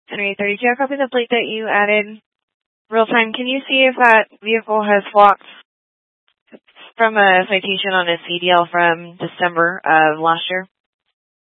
Henry 32, I copy the plate that you added real time. Can you see if that vehicle has flocked from a citation on a CDL from December of last year?